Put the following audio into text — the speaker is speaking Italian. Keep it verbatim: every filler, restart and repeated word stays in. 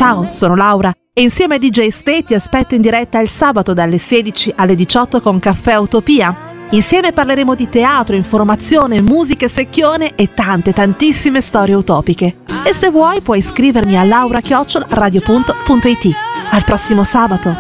Ciao, sono Laura e insieme a D J Stay ti aspetto in diretta il sabato dalle sedici alle diciotto con Caffè Utopia. Insieme parleremo di teatro, informazione, musica, secchione e tante tantissime storie utopiche. E se vuoi puoi iscrivermi a laura chiocciola radio punto it. Al prossimo sabato!